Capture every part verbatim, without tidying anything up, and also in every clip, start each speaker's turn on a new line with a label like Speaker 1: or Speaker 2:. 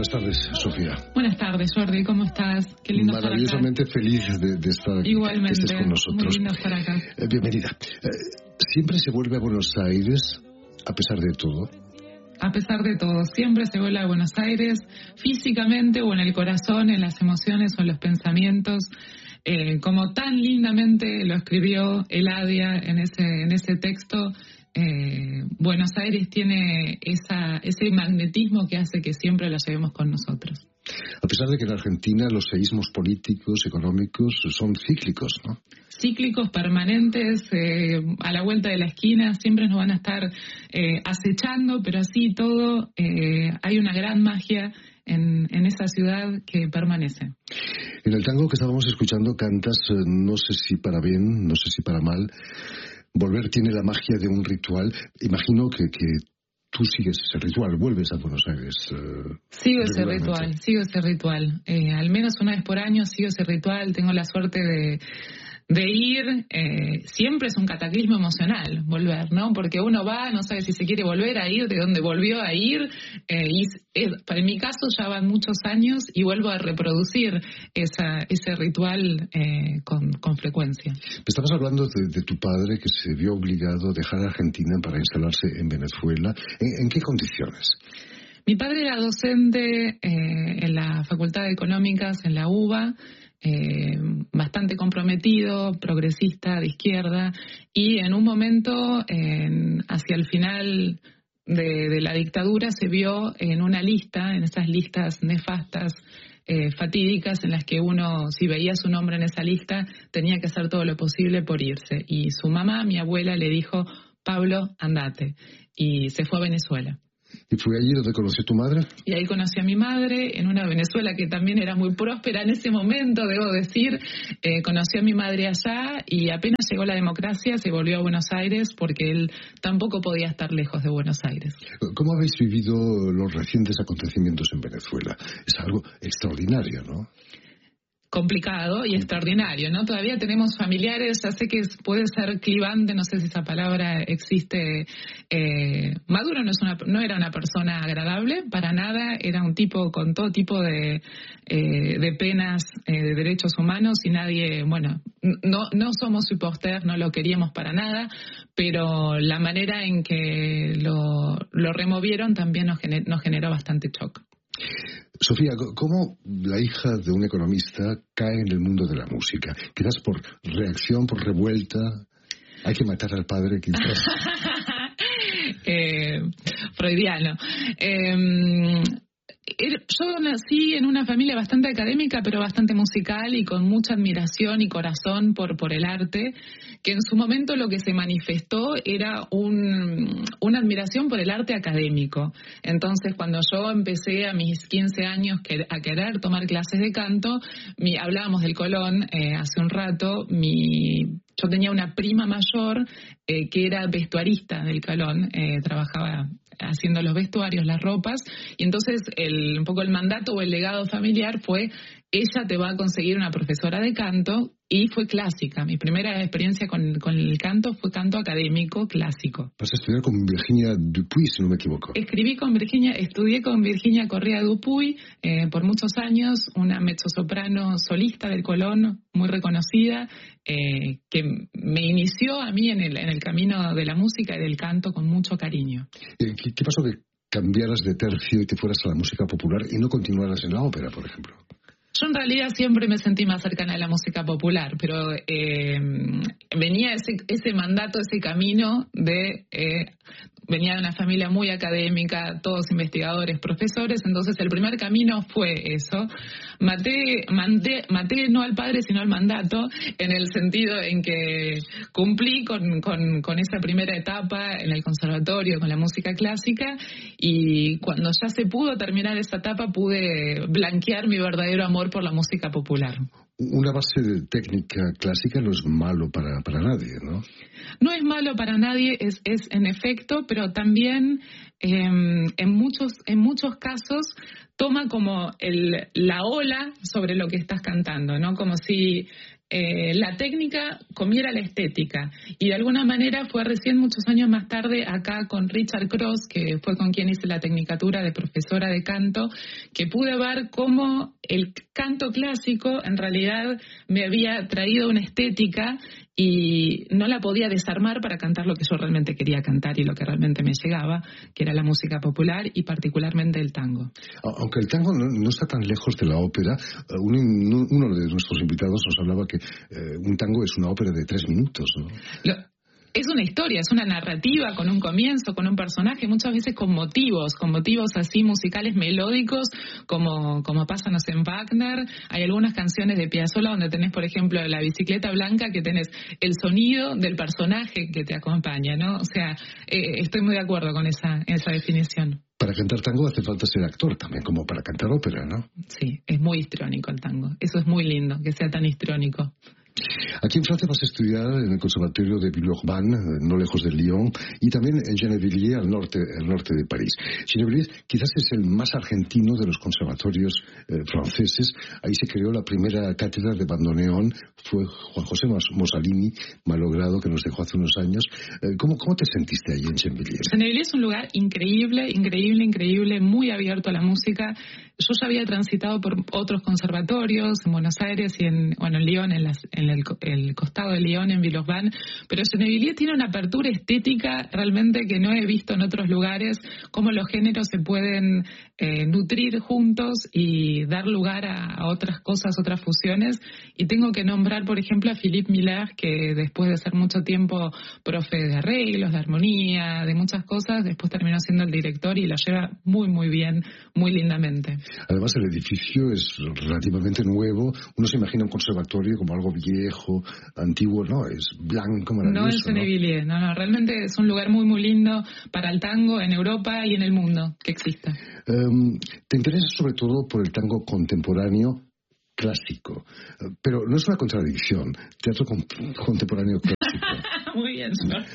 Speaker 1: Buenas tardes, Sofía.
Speaker 2: Buenas tardes, Jordi, ¿cómo estás? Qué lindo estar acá.
Speaker 1: Maravillosamente feliz de, de estar aquí.
Speaker 2: Igualmente,
Speaker 1: que estés con nosotros.
Speaker 2: muy lindo estar acá.
Speaker 1: Eh, bienvenida. Eh, ¿Siempre se vuelve a Buenos Aires a pesar de todo?
Speaker 2: A pesar de todo, siempre se vuelve a Buenos Aires, físicamente o en el corazón, en las emociones o en los pensamientos. Eh, como tan lindamente lo escribió Eladia en ese, en ese texto, eh, Buenos Aires tiene esa, ese magnetismo que hace que siempre la llevemos con nosotros.
Speaker 1: A pesar de que en Argentina los seísmos políticos, económicos son cíclicos, ¿no?
Speaker 2: Cíclicos, permanentes, eh, a la vuelta de la esquina, siempre nos van a estar eh, acechando, pero así todo, eh, hay una gran magia en, en esa ciudad que permanece.
Speaker 1: En el tango que estábamos escuchando cantas, eh, no sé si para bien, no sé si para mal, volver tiene la magia de un ritual. Imagino que... que tú sigues ese ritual, vuelves a Buenos Aires. Eh,
Speaker 2: sigo ese ritual, sigo ese ritual. Eh, al menos una vez por año sigo ese ritual. Tengo la suerte de, de ir. Eh, siempre es un cataclismo emocional volver, ¿no? Porque uno va, no sabe si se quiere volver a ir, de dónde volvió a ir. Eh, y es, en mi caso ya van muchos años y vuelvo a reproducir esa, ese ritual eh, con, con frecuencia.
Speaker 1: Estabas hablando de, de tu padre que se vio obligado a dejar Argentina para instalarse en Venezuela. ¿En, en qué condiciones?
Speaker 2: Mi padre era docente eh, en la Facultad de Económicas, en la U B A, eh, bastante comprometido, progresista, de izquierda, y en un momento, en, hacia el final de, de la dictadura, se vio en una lista, en esas listas nefastas, eh, fatídicas, en las que uno, si veía su nombre en esa lista, tenía que hacer todo lo posible por irse. Y su mamá, mi abuela, le dijo: Pablo, andate. Y se fue a Venezuela.
Speaker 1: ¿Y fue allí donde conoció a tu madre?
Speaker 2: Y ahí conocí a mi madre, en una Venezuela que también era muy próspera en ese momento, debo decir. Eh, conocí a mi madre allá y apenas llegó la democracia se volvió a Buenos Aires porque él tampoco podía estar lejos de Buenos Aires.
Speaker 1: ¿Cómo habéis vivido los recientes acontecimientos en Venezuela? Es algo extraordinario, ¿no?
Speaker 2: Complicado y extraordinario, ¿no? Todavía tenemos familiares, ya sé que puede ser clivante, no sé si esa palabra existe. Eh, Maduro no, es una, no era una persona agradable, para nada, era un tipo con todo tipo de, eh, de penas eh, de derechos humanos y nadie, bueno, no, no somos su póster, no lo queríamos para nada, pero la manera en que lo, lo removieron también nos, gener, nos generó bastante shock.
Speaker 1: Sofía, ¿cómo la hija de un economista cae en el mundo de la música? ¿Quizás por reacción, por revuelta? ¿Hay que matar al padre, quizás?
Speaker 2: eh, freudiano. Eh, yo nací en una familia bastante académica, pero bastante musical y con mucha admiración y corazón por, por el arte, que en su momento lo que se manifestó era un, una admiración por el arte académico. Entonces, cuando yo empecé a mis quince años a querer tomar clases de canto, mi, hablábamos del Colón eh, hace un rato, mi, yo tenía una prima mayor eh, que era vestuarista del Colón, eh, trabajaba haciendo los vestuarios, las ropas, y entonces el, un poco el mandato o el legado familiar fue: ella te va a conseguir una profesora de canto, y fue clásica. Mi primera experiencia con, con el canto fue canto académico clásico.
Speaker 1: Vas a estudiar con Virginia Dupuy, si no me equivoco.
Speaker 2: Escribí con Virginia, estudié con Virginia Correa Dupuy eh, por muchos años, una mezzosoprano solista del Colón, muy reconocida, eh, que me inició a mí en el, en el camino de la música y del canto con mucho cariño.
Speaker 1: ¿Qué, qué pasó que cambiaras de tercio y te fueras a la música popular y no continuaras en la ópera, por ejemplo?
Speaker 2: Yo en realidad siempre me sentí más cercana a la música popular, pero eh, venía ese, ese mandato, ese camino de... Eh, venía de una familia muy académica, todos investigadores, profesores, entonces el primer camino fue eso. Maté, mandé, maté no al padre, sino al mandato, en el sentido en que cumplí con, con, con esa primera etapa en el conservatorio, con la música clásica, y cuando ya se pudo terminar esa etapa, pude blanquear mi verdadero amor por la música popular.
Speaker 1: Una base de técnica clásica no es malo para, para nadie, ¿no?
Speaker 2: No es malo para nadie, es, es en efecto, pero también eh, en muchos, en muchos casos toma como el, la ola sobre lo que estás cantando, ¿no? Como si eh, la técnica comiera la estética. Y de alguna manera fue recién muchos años más tarde acá con Richard Cross, que fue con quien hice la tecnicatura de profesora de canto, que pude ver cómo el canto clásico en realidad me había traído una estética y no la podía desarmar para cantar lo que yo realmente quería cantar y lo que realmente me llegaba, que era la música popular y particularmente el tango.
Speaker 1: Aunque el tango no, no está tan lejos de la ópera, uno, uno de nuestros invitados nos hablaba que eh, un tango es una ópera de tres minutos, ¿no?
Speaker 2: Lo, Es una historia, es una narrativa con un comienzo, con un personaje, muchas veces con motivos, con motivos así musicales melódicos, como, como pasa, no sé, en Wagner. Hay algunas canciones de Piazzolla donde tenés, por ejemplo, La bicicleta blanca, que tenés el sonido del personaje que te acompaña, ¿no? O sea, eh, estoy muy de acuerdo con esa, esa definición.
Speaker 1: Para cantar tango hace falta ser actor también, como para cantar ópera, ¿no?
Speaker 2: Sí, es muy histriónico el tango. Eso es muy lindo, que sea tan histriónico.
Speaker 1: Aquí en Francia vas a estudiar en el Conservatorio de Villeurbanne, no lejos de Lyon, y también en Gennevilliers, al norte, al norte de París. Gennevilliers quizás es el más argentino de los conservatorios eh, franceses. Ahí se creó la primera cátedra de bandoneón. Fue Juan José Mosalini, malogrado, que nos dejó hace unos años. Eh, ¿cómo, ¿Cómo te sentiste ahí en Gennevilliers?
Speaker 2: Gennevilliers es un lugar increíble, increíble, increíble, muy abierto a la música. Yo ya había transitado por otros conservatorios en Buenos Aires y en, bueno, en Lyon, en, las, en el, el costado de Lyon, en Villeurbanne, pero Gennevilliers tiene una apertura estética realmente que no he visto en otros lugares, cómo los géneros se pueden eh, nutrir juntos y dar lugar a, a otras cosas, otras fusiones. Y tengo que nombrar, por ejemplo, a Philippe Miller, que después de ser mucho tiempo profe de arreglos, de armonía, de muchas cosas, después terminó siendo el director y lo lleva muy, muy bien, muy lindamente.
Speaker 1: Además, el edificio es relativamente nuevo. Uno se imagina un conservatorio como algo viejo, antiguo. No, es blanco, maravilloso.
Speaker 2: No es Gennevilliers, ¿no? no, no. Realmente es un lugar muy, muy lindo para el tango en Europa y en el mundo que exista.
Speaker 1: Um, te interesas sobre todo por el tango contemporáneo clásico, pero no es una contradicción. Teatro con, contemporáneo clásico.
Speaker 2: Muy bien, señor.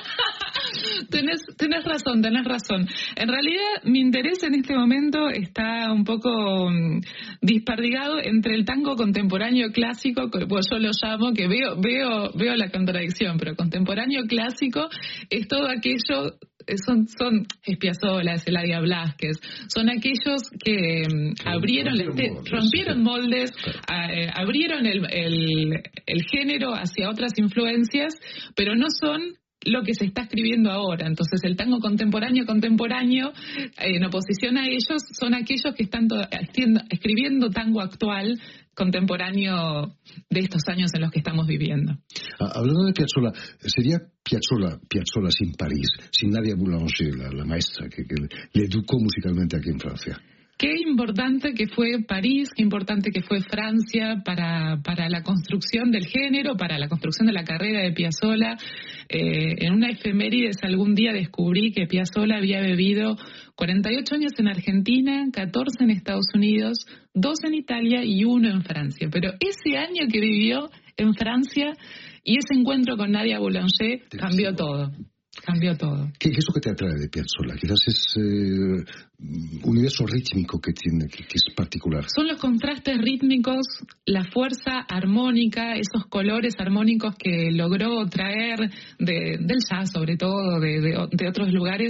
Speaker 2: Tenés, tenés razón, tenés razón. En realidad, mi interés en este momento está un poco um, disperdigado entre el tango contemporáneo clásico, pues yo lo llamo, que veo, veo, veo la contradicción, pero contemporáneo clásico es todo aquello. Son, son es Piazzolla, es Eladia Blasquez, son aquellos que um, abrieron, rompieron, este, moldes, rompieron moldes, claro. eh, abrieron el, el, el género hacia otras influencias, pero no son lo que se está escribiendo ahora. Entonces el tango contemporáneo, contemporáneo, eh, en oposición a ellos, son aquellos que están to- escribiendo tango actual, contemporáneo de estos años en los que estamos viviendo.
Speaker 1: Ah, hablando de Piazzolla, sería Piazzolla, Piazzolla sin París, sin Nadia Boulanger, la, la maestra que, que le educó musicalmente aquí en Francia.
Speaker 2: Qué importante que fue París, qué importante que fue Francia para, para la construcción del género, para la construcción de la carrera de Piazzolla. Eh, en una efemérides algún día descubrí que Piazzolla había vivido cuarenta y ocho años en Argentina, catorce en Estados Unidos, dos en Italia y uno en Francia. Pero ese año que vivió en Francia y ese encuentro con Nadia Boulanger cambió todo. Cambió todo.
Speaker 1: ¿Qué, ¿Qué es lo que te atrae de Piazzolla? Quizás es eh, un universo rítmico que tiene, que, que es particular.
Speaker 2: Son los contrastes rítmicos, la fuerza armónica, esos colores armónicos que logró traer de, del jazz, sobre todo, de, de, de otros lugares,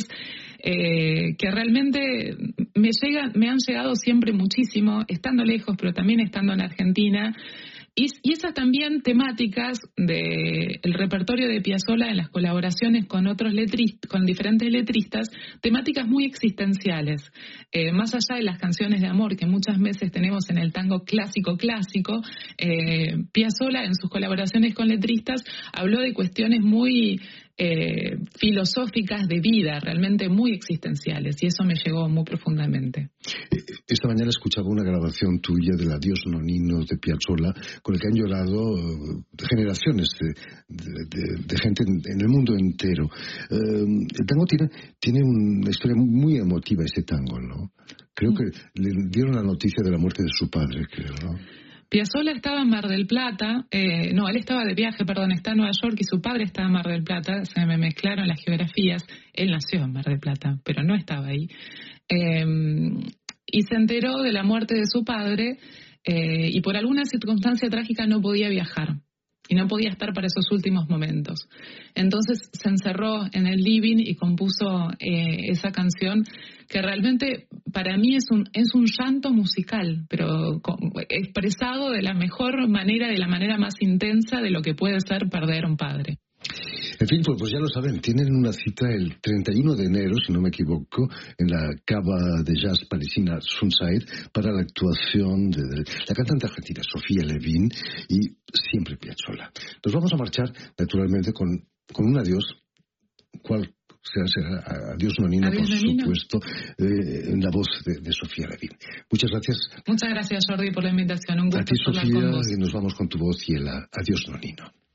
Speaker 2: eh, que realmente me, llega, me han llegado siempre muchísimo, estando lejos, pero también estando en Argentina. Y, y esas también temáticas del repertorio de Piazzolla en las colaboraciones con otros letristas, con diferentes letristas, temáticas muy existenciales. Eh, más allá de las canciones de amor que muchas veces tenemos en el tango clásico clásico, eh, Piazzolla en sus colaboraciones con letristas habló de cuestiones muy eh, filosóficas de vida, realmente muy existenciales, y eso me llegó muy profundamente.
Speaker 1: Esta mañana escuchaba una grabación tuya del Adiós Nonino de Piazzolla, con el que han llorado generaciones de, de, de, de gente en, en el mundo entero. Uh, el tango tiene, tiene una historia muy emotiva, ese tango, ¿no? Creo que le dieron la noticia de la muerte de su padre, creo, ¿no?
Speaker 2: Piazzolla estaba en Mar del Plata, eh, no, él estaba de viaje, perdón, está en Nueva York y su padre estaba en Mar del Plata, se me mezclaron las geografías, él nació en Mar del Plata, pero no estaba ahí. Eh, y se enteró de la muerte de su padre eh, y por alguna circunstancia trágica no podía viajar. Y no podía estar para esos últimos momentos. Entonces se encerró en el living y compuso eh, esa canción que realmente para mí es un es un llanto musical, pero con, expresado de la mejor manera, de la manera más intensa de lo que puede ser perder a un padre.
Speaker 1: En fin, pues, pues ya lo saben, tienen una cita el treinta y uno de enero, si no me equivoco, en la cava de jazz parisina Sunside para la actuación de, de la cantante argentina Sofía Levin y siempre Piazzolla. Nos vamos a marchar, naturalmente, con, con un adiós, cual será, será adiós Nonino,
Speaker 2: adiós,
Speaker 1: por
Speaker 2: Nonino.
Speaker 1: supuesto, eh, en la voz de, de Sofía Levin. Muchas gracias.
Speaker 2: Muchas gracias, Jordi, por la invitación. Un gusto
Speaker 1: a ti,
Speaker 2: hablar
Speaker 1: Sofía,
Speaker 2: con vos.
Speaker 1: y nos vamos con tu voz y el adiós Nonino.